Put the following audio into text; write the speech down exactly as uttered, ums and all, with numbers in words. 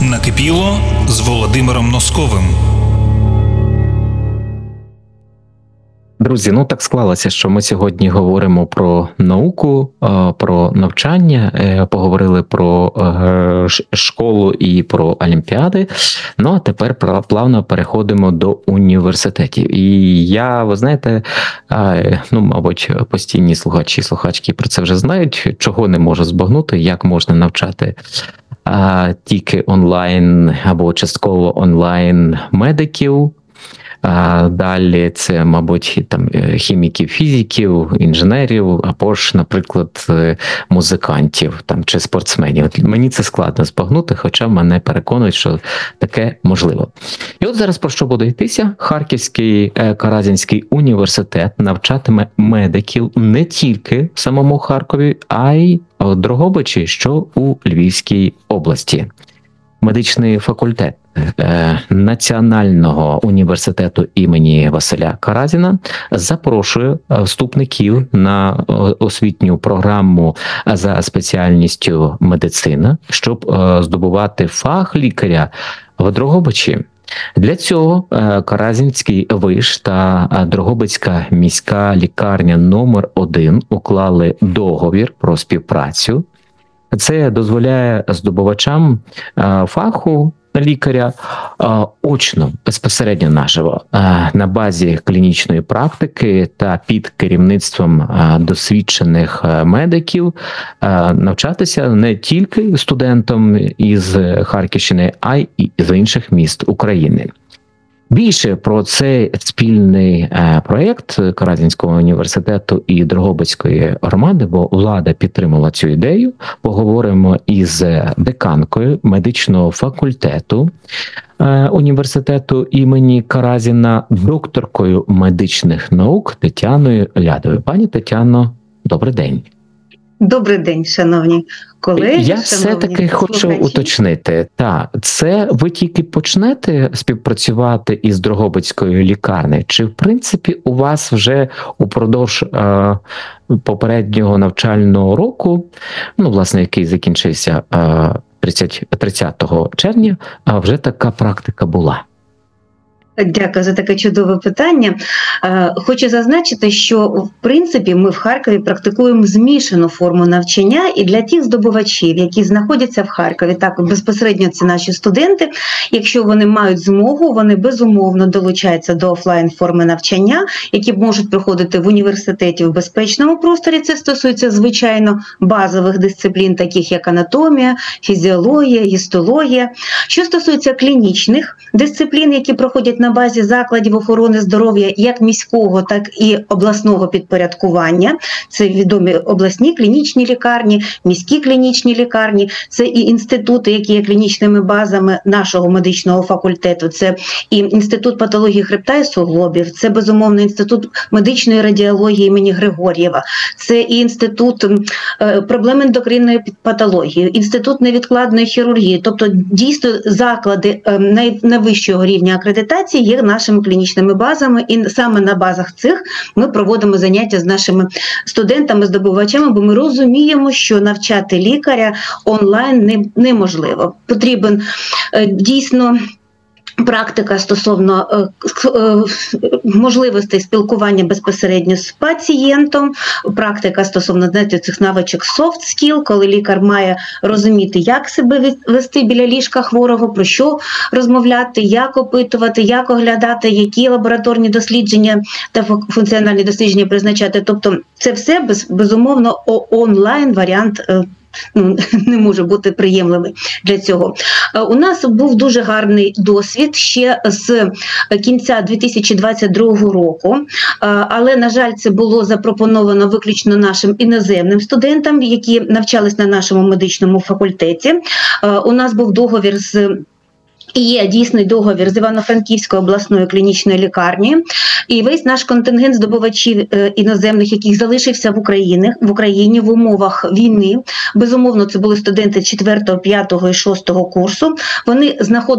Накипіло з Володимиром Носковим. Друзі, ну так склалося, що ми сьогодні говоримо про науку, про навчання, поговорили про школу і про олімпіади, ну а тепер плавно переходимо до університетів. І я, ви знаєте, ну, мабуть, постійні слухачі, слухачки про це вже знають, чого не можу збагнути, як можна навчати а, тільки онлайн або частково онлайн медиків. А далі це, мабуть, там хіміків, фізиків, інженерів, або ж, наприклад, музикантів там чи спортсменів. Мені це складно збагнути, хоча мене переконують, що таке можливо. І от зараз про що буде йтися? Харківський Каразінський університет навчатиме медиків не тільки в самому Харкові, а й в Дрогобичі, що у Львівській області. Медичний факультет Національного університету імені Василя Каразіна запрошує вступників на освітню програму за спеціальністю медицина, щоб здобувати фах лікаря в Дрогобичі. Для цього Каразінський виш та Дрогобицька міська лікарня номер один уклали договір про співпрацю. Це дозволяє здобувачам фаху лікаря очно, безпосередньо наживо, на базі клінічної практики та під керівництвом досвідчених медиків навчатися не тільки студентам із Харківщини, а й з інших міст України. Більше про цей спільний проєкт Каразінського університету і Дрогобицької громади, бо влада підтримала цю ідею, поговоримо із деканкою медичного факультету університету імені Каразіна, докторкою медичних наук Тетяною Лядовою. Пані Тетяно, добрий день. Добрий день, шановні колеги. Я все-таки хочу слухачі. уточнити, так, це ви тільки почнете співпрацювати із Дрогобицькою лікарнею, чи в принципі у вас вже упродовж е, попереднього навчального року, ну, власне, який закінчився е, тридцятого червня, а вже така практика була? Дякую за таке чудове питання. Хочу зазначити, що в принципі ми в Харкові практикуємо змішану форму навчання, і для тих здобувачів, які знаходяться в Харкові, так безпосередньо це наші студенти, якщо вони мають змогу, вони безумовно долучаються до офлайн форми навчання, які можуть проходити в університеті в безпечному просторі. Це стосується, звичайно, базових дисциплін, таких як анатомія, фізіологія, гістологія. Що стосується клінічних дисциплін, які проходять на базі закладів охорони здоров'я як міського, так і обласного підпорядкування. Це відомі обласні клінічні лікарні, міські клінічні лікарні, це і інститути, які є клінічними базами нашого медичного факультету. Це і Інститут патології хребта і суглобів, це, безумовно, Інститут медичної радіології імені Григор'єва, це і Інститут проблем ендокринної патології, Інститут невідкладної хірургії. Тобто, дійсно, заклади найвищого рівня акредитації є нашими клінічними базами, і саме на базах цих ми проводимо заняття з нашими студентами, здобувачами, бо ми розуміємо, що навчати лікаря онлайн не, неможливо. Потрібен дійсно практика стосовно е, е, можливостей спілкування безпосередньо з пацієнтом, практика стосовно, знаєте, цих навичок soft skill, коли лікар має розуміти, як себе вести біля ліжка хворого, про що розмовляти, як опитувати, як оглядати, які лабораторні дослідження та функціональні дослідження призначати. Тобто це все, без, безумовно, онлайн варіант е, Ну, не може бути приємливий для цього. У нас був дуже гарний досвід ще з кінця дві тисячі двадцять другого року, але, на жаль, це було запропоновано виключно нашим іноземним студентам, які навчались на нашому медичному факультеті. У нас був договір з І є дійсний договір з Івано-Франківської обласної клінічної лікарні, і весь наш контингент здобувачів іноземних, яких залишився в Україні, в Україні в умовах війни, безумовно, це були студенти четвертого, п'ятого і шостого курсу, вони знаходилися